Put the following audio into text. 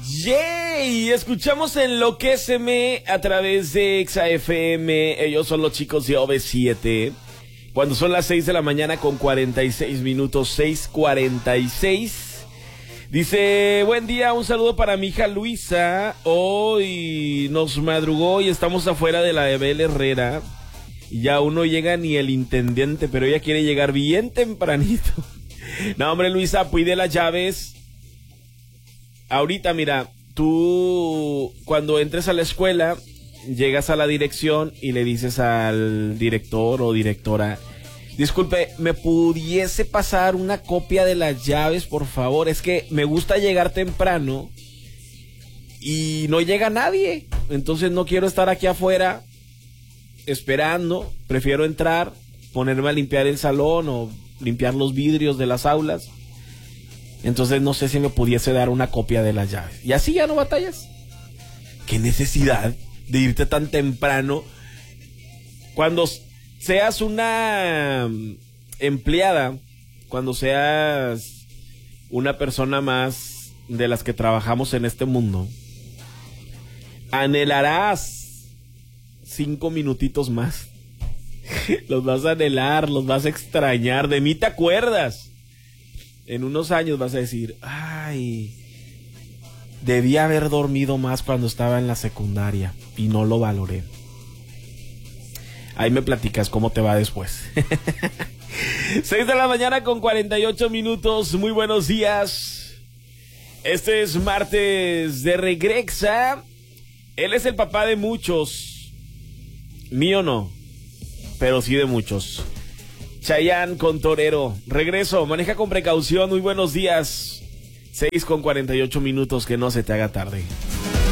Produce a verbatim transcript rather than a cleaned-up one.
Yay, escuchamos Enloquéceme a través de Exa F M. Ellos son los chicos de O V siete. Cuando son las seis de la mañana con cuarenta y seis minutos, seis cuarenta y seis. Dice, buen día, un saludo para mi hija Luisa. Hoy nos madrugó y estamos afuera de la de Abel Herrera. Y ya aún no llega ni el intendente, pero ella quiere llegar bien tempranito. No, hombre, Luisa, pide las llaves. Ahorita, mira, tú cuando entres a la escuela, llegas a la dirección y le dices al director o directora, disculpe, ¿me pudiese pasar una copia de las llaves, por favor? Es que me gusta llegar temprano y no llega nadie, entonces no quiero estar aquí afuera esperando, prefiero entrar, ponerme a limpiar el salón o limpiar los vidrios de las aulas. Entonces no sé si me pudiese dar una copia de las llaves. Y así ya no batallas. ¿Qué necesidad de irte tan temprano? Cuando seas una empleada, cuando seas una persona más de las que trabajamos en este mundo, anhelarás cinco minutitos más. Los vas a anhelar, los vas a extrañar. De mí te acuerdas. En unos años vas a decir, ay, debí haber dormido más cuando estaba en la secundaria y no lo valoré. Ahí me platicas cómo te va después. seis de la mañana con cuarenta y ocho minutos. Muy buenos días. Este es martes de Regrexa. Él es el papá de muchos. Mío no, pero sí de muchos. Chayanne con Torero. Regreso, maneja con precaución. Muy buenos días. seis con cuarenta y ocho minutos, que no se te haga tarde.